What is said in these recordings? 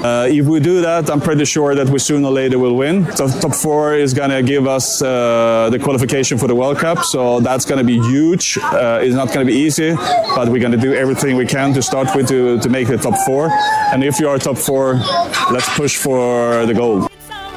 If we do that, I'm pretty sure that we sooner or later will win. So top 4 is going to give us the qualification for the World Cup, so that's going to be huge. It's not going to be easy, but we're going to do everything we can to start with to make the top 4. And if you are top 4, let's push for the gold.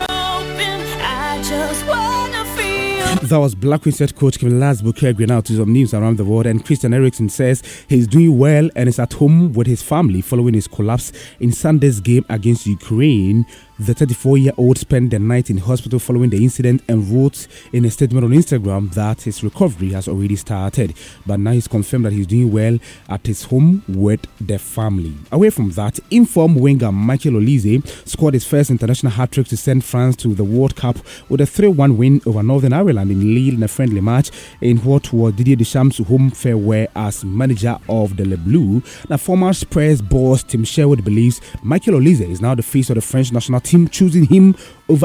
That was Black Queens head coach Kevin Lasbuke now to some news around the world, and Christian Eriksen says he's doing well and is at home with his family following his collapse in Sunday's game against Ukraine. The 34-year-old spent the night in hospital following the incident and wrote in a statement on Instagram that his recovery has already started. But now he's confirmed that he's doing well at his home with the family. Away from that, informed winger Michael Olise scored his first international hat-trick to send France to the World Cup with a 3-1 win over Northern Ireland in Lille in a friendly match in what was Didier Deschamps' home farewell as manager of the Le Bleu. Now, former Spurs boss Tim Sherwood believes Michael Olise is now the face of the French national team, choosing him over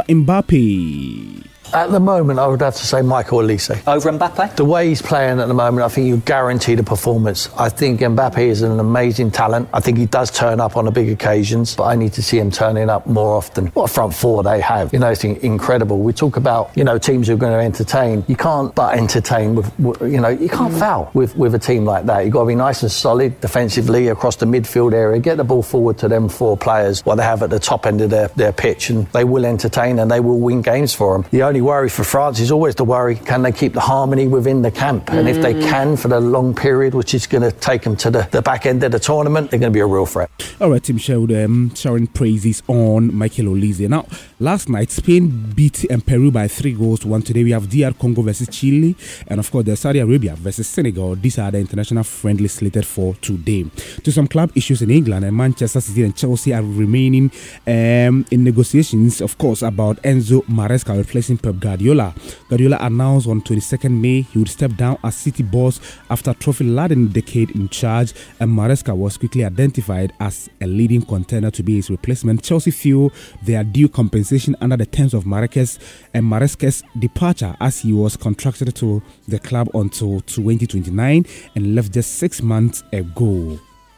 Mbappe. At the moment, I would have to say Michael Olise. Over Mbappe? The way he's playing at the moment, I think you guarantee the performance. I think Mbappe is an amazing talent. I think he does turn up on the big occasions, but I need to see him turning up more often. What a front 4 they have. It's incredible. We talk about, teams who are going to entertain. You can't but entertain with you can't foul with a team like that. You've got to be nice and solid defensively across the midfield area, get the ball forward to them 4 players, what they have at the top end of their pitch, and they will entertain and they will win games for them. The only worry for France is always the worry, can they keep the harmony within the camp? And if they can for the long period, which is going to take them to the back end of the tournament, they're going to be a real threat. All right, Tim Sherwood sharing praises on Michael Olise. Now, last night, Spain beat Peru by 3-1. Today, we have DR Congo versus Chile, and of course, the Saudi Arabia versus Senegal. These are the international friendlies slated for today. To some club issues in England, and Manchester City and Chelsea are remaining in negotiations, of course, about Enzo Maresca replacing Pep Guardiola. Guardiola announced on 22nd May he would step down as City boss after trophy-laden decade in charge, and Maresca was quickly identified as a leading contender to be his replacement. Chelsea feel they are due compensation under the terms of Maresca's departure, as he was contracted to the club until 2029 and left just 6 months ago.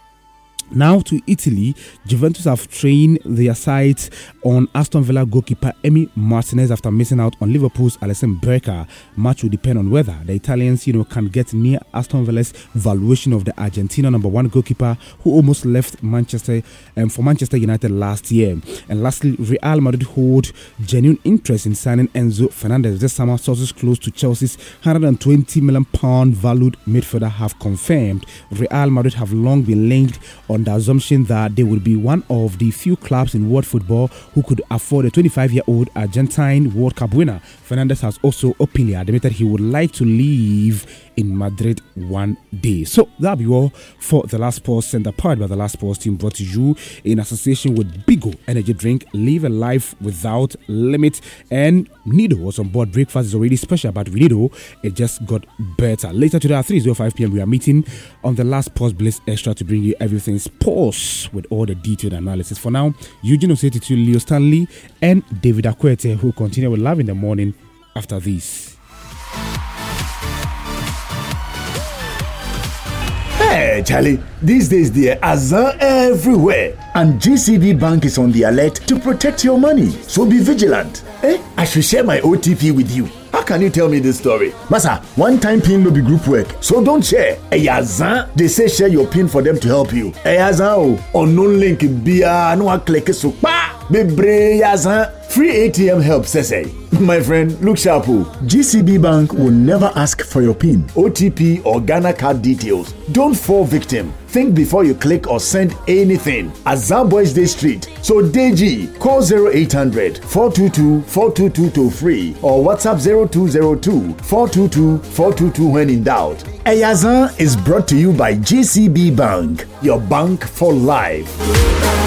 Now to Italy, Juventus have trained their sights on Aston Villa goalkeeper Emi Martinez after missing out on Liverpool's Alisson Becker. Much will depend on whether the Italians, can get near Aston Villa's valuation of the Argentina #1 goalkeeper who almost left Manchester for Manchester United last year. And lastly, Real Madrid hold genuine interest in signing Enzo Fernandez this summer. Sources close to Chelsea's £120 million valued midfielder have confirmed Real Madrid have long been linked on the assumption that they would be one of the few clubs in world football who could afford a 25-year-old Argentine World Cup winner. Fernandez has also openly admitted he would like to live in Madrid one day. So that'll be all for The Last Pause, sent apart by The Last Pause team, brought to you in association with Bigo Energy Drink. Live a life without limit. And Nido was on board. Breakfast is already special, but with Nido, it just got better. Later today at 3:05 p.m. we are meeting on The Last Pause Bliss Extra to bring you everything's pause with all the detailed analysis. For now, Eugene Osetitu, Leo Stanley, and David Akwete, who continue with Love in the Morning after this. Hey, Charlie, these days there are Azan everywhere, and GCB Bank is on the alert to protect your money. So be vigilant. I should share my OTP with you. How can you tell me this story? Masa, one-time PIN no be group work, so don't share. Azan, they say share your PIN for them to help you. Azan, unknown link biya no click so pa. Bebre Azan, free ATM help say. My friend, look sharp. GCB Bank will never ask for your PIN, OTP, or Ghana card details. Don't fall victim. Think before you click or send anything. Azan Boys Day Street. So Deji, call 0800-422-422 toll free or WhatsApp 0202-422-422 when in doubt. Azan is brought to you by GCB Bank, your bank for life.